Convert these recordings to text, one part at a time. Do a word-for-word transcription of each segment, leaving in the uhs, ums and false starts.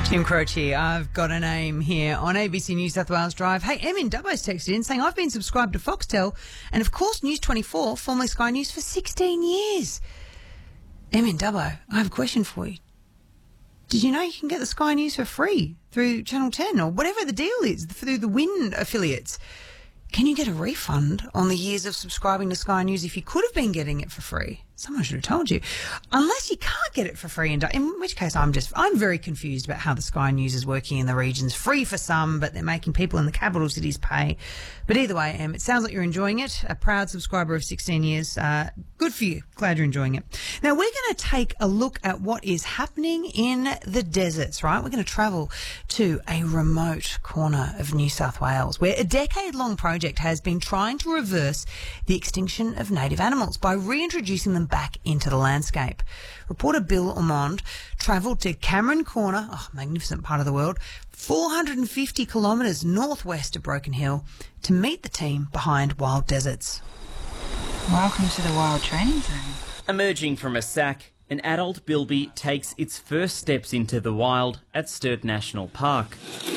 Tim Croce here. I've got a name here on A B C New South Wales Drive. Hey, Em in Dubbo's texted in saying, I've been subscribed to Foxtel and, of course, News twenty-four, formerly Sky News, for sixteen years. Em in Dubbo, I have a question for you. Did you know you can get the Sky News for free through Channel ten or whatever the deal is through the Win affiliates? Can you get a refund on the years of subscribing to Sky News if you could have been getting it for free? Someone should have told you. Unless you can't get it for free, in, in which case I'm just, I'm very confused about how the Sky News is working in the regions. Free for some, but they're making people in the capital cities pay. But either way, Em, it sounds like you're enjoying it. A proud subscriber of sixteen years. Uh, good for you. Glad you're enjoying it. Now, we're going to take a look at what is happening in the deserts, right? We're going to travel to a remote corner of New South Wales where a decade-long project has been trying to reverse the extinction of native animals by reintroducing them back into the landscape. Reporter Bill Ormond travelled to Cameron Corner, oh, magnificent part of the world, four hundred fifty kilometres northwest of Broken Hill to meet the team behind Wild Deserts. Welcome to the Wild Training Zone. Emerging from a sack, an adult bilby takes its first steps into the wild at Sturt National Park.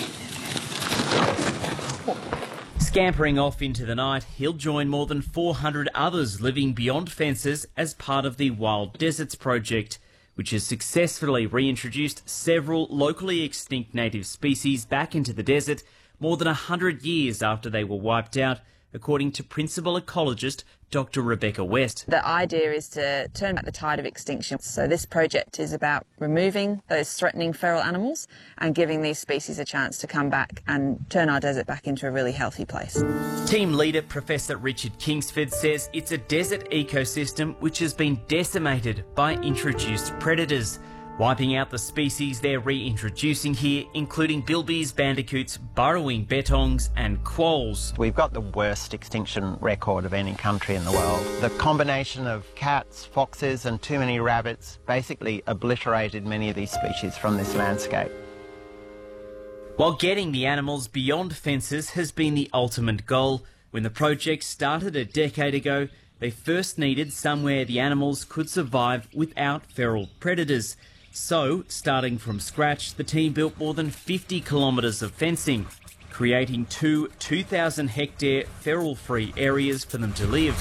Scampering off into the night, he'll join more than four hundred others living beyond fences as part of the Wild Deserts project, which has successfully reintroduced several locally extinct native species back into the desert more than one hundred years after they were wiped out, according to principal ecologist Doctor Rebecca West. The idea is to turn back the tide of extinction. So this project is about removing those threatening feral animals and giving these species a chance to come back and turn our desert back into a really healthy place. Team leader Professor Richard Kingsford says it's a desert ecosystem which has been decimated by introduced predators, wiping out the species they're reintroducing here, including bilbies, bandicoots, burrowing bettongs and quolls. We've got the worst extinction record of any country in the world. The combination of cats, foxes and too many rabbits basically obliterated many of these species from this landscape. While getting the animals beyond fences has been the ultimate goal, when the project started a decade ago, they first needed somewhere the animals could survive without feral predators. So, starting from scratch, the team built more than fifty kilometres of fencing, creating two two thousand hectare feral-free areas for them to live.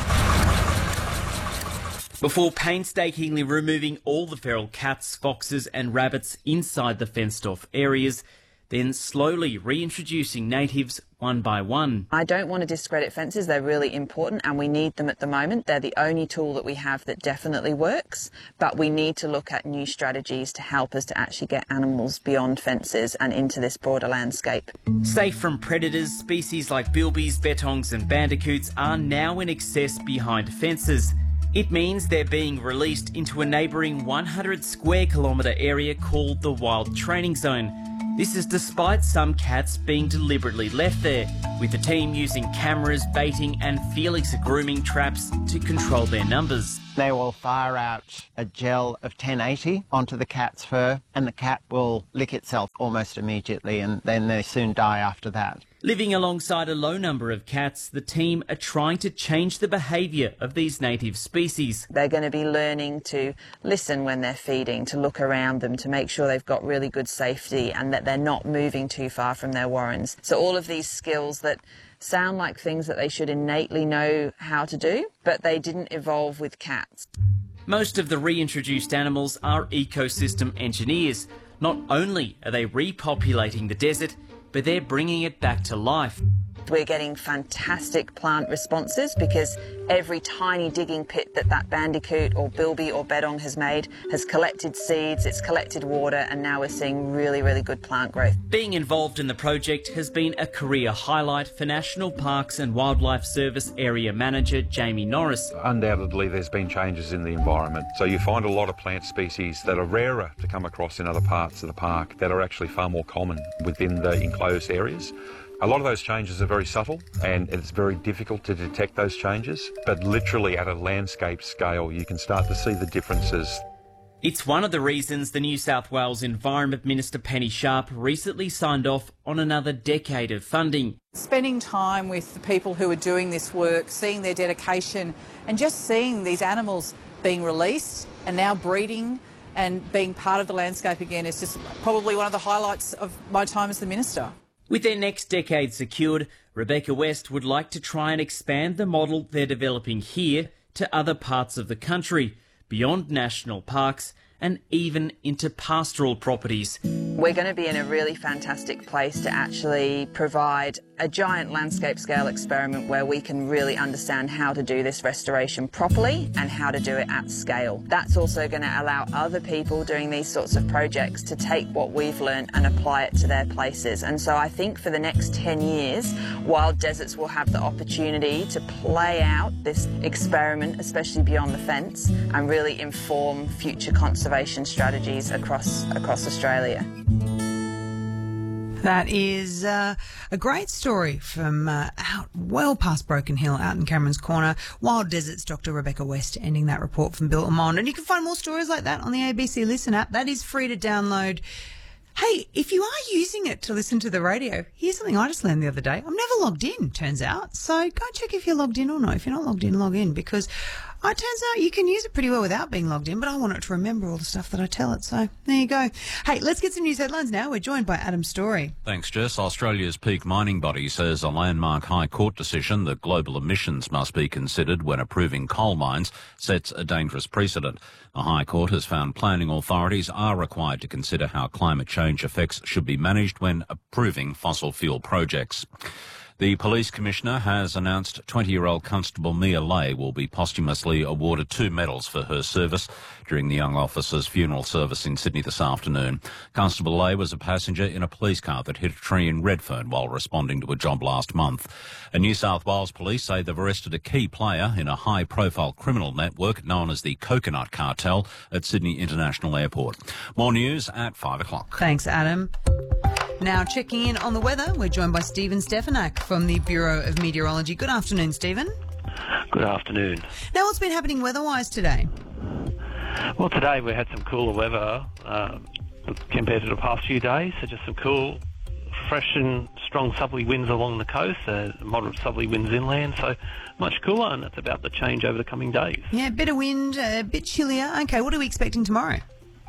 Before painstakingly removing all the feral cats, foxes and rabbits inside the fenced-off areas, then slowly reintroducing natives one by one. I don't want to discredit fences. They're really important and we need them at the moment. They're the only tool that we have that definitely works, but we need to look at new strategies to help us to actually get animals beyond fences and into this broader landscape. Safe from predators, species like bilbies, bettongs and bandicoots are now in excess behind fences. It means they're being released into a neighbouring one hundred square kilometre area called the Wild Training Zone. This is despite some cats being deliberately left there, with the team using cameras, baiting and Felix grooming traps to control their numbers. They will fire out a gel of ten eighty onto the cat's fur and the cat will lick itself almost immediately and then they soon die after that. Living alongside a low number of cats, the team are trying to change the behaviour of these native species. They're going to be learning to listen when they're feeding, to look around them, to make sure they've got really good safety and that they're not moving too far from their warrens. So all of these skills that sound like things that they should innately know how to do, but they didn't evolve with cats. Most of the reintroduced animals are ecosystem engineers. Not only are they repopulating the desert, but they're bringing it back to life. We're getting fantastic plant responses because every tiny digging pit that that bandicoot or bilby or bettong has made has collected seeds, it's collected water, and now we're seeing really, really good plant growth. Being involved in the project has been a career highlight for National Parks and Wildlife Service Area Manager Jamie Norris. Undoubtedly there's been changes in the environment, so you find a lot of plant species that are rarer to come across in other parts of the park that are actually far more common within the enclosed areas. A lot of those changes are very subtle and it's very difficult to detect those changes, but literally at a landscape scale you can start to see the differences. It's one of the reasons the New South Wales Environment Minister Penny Sharp recently signed off on another decade of funding. Spending time with the people who are doing this work, seeing their dedication and just seeing these animals being released and now breeding and being part of the landscape again is just probably one of the highlights of my time as the Minister. With their next decade secured, Rebecca West would like to try and expand the model they're developing here to other parts of the country, beyond national parks and even into pastoral properties. We're going to be in a really fantastic place to actually provide a giant landscape scale experiment where we can really understand how to do this restoration properly and how to do it at scale. That's also going to allow other people doing these sorts of projects to take what we've learned and apply it to their places. And so I think for the next ten years, Wild Deserts will have the opportunity to play out this experiment, especially beyond the fence, and really inform future conservation strategies across, across Australia. That is uh, a great story from uh, out well past Broken Hill, out in Cameron's Corner. Wild Deserts, Doctor Rebecca West, ending that report from Bill Amond. And you can find more stories like that on the A B C Listen app. That is free to download. Hey, if you are using it to listen to the radio, here's something I just learned the other day. I'm never logged in, turns out. So go check if you're logged in or not. If you're not logged in, log in, because it turns out you can use it pretty well without being logged in, but I want it to remember all the stuff that I tell it. So there you go. Hey, let's get some news headlines now. We're joined by Adam Story. Thanks, Jess. Australia's peak mining body says a landmark High Court decision that global emissions must be considered when approving coal mines sets a dangerous precedent. The High Court has found planning authorities are required to consider how climate change effects should be managed when approving fossil fuel projects. The Police Commissioner has announced twenty-year-old Constable Mia Lay will be posthumously awarded two medals for her service during the young officer's funeral service in Sydney this afternoon. Constable Lay was a passenger in a police car that hit a tree in Redfern while responding to a job last month. And New South Wales Police say they've arrested a key player in a high-profile criminal network known as the Coconut Cartel at Sydney International Airport. More news at five o'clock. Thanks, Adam. Now, checking in on the weather, we're joined by Stephen Stefanak from the Bureau of Meteorology. Good afternoon, Stephen. Good afternoon. Now, what's been happening weather-wise today? Well, today we had some cooler weather uh, compared to the past few days. So just some cool, fresh and strong southerly winds along the coast, uh, moderate southerly winds inland. So much cooler, and that's about the change over the coming days. Yeah, a bit of wind, a bit chillier. Okay, what are we expecting tomorrow?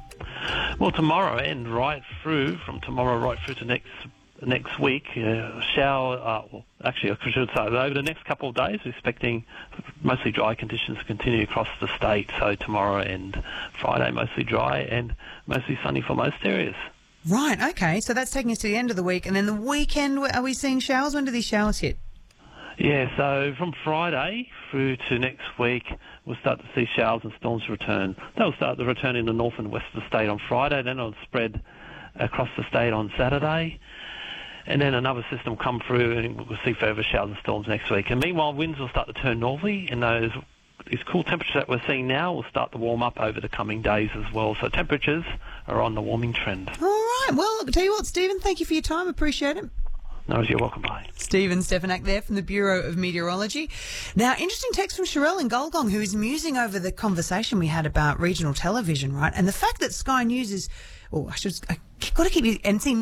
Well, tomorrow and right through, from tomorrow right through to next next week, uh, shower, uh, well, actually I should say over the next couple of days, we're expecting mostly dry conditions to continue across the state. So tomorrow and Friday mostly dry and mostly sunny for most areas. Right, okay, so that's taking us to the end of the week. And then the weekend, are we seeing showers? When do these showers hit? Yeah, so from Friday through to next week, we'll start to see showers and storms return. They'll start to return in the north and west of the state on Friday, then it'll spread across the state on Saturday, and then another system come through and we'll see further showers and storms next week. And meanwhile, winds will start to turn northerly, and those these cool temperatures that we're seeing now will start to warm up over the coming days as well. So temperatures are on the warming trend. All right, well, I'll tell you what, Stephen, thank you for your time. Appreciate it. No, you're welcome. Bye. Stephen Stefanak there from the Bureau of Meteorology. Now, interesting text from Sherelle in Golgong, who is musing over the conversation we had about regional television, right? And the fact that Sky News is, oh, I should, I got to keep you, and see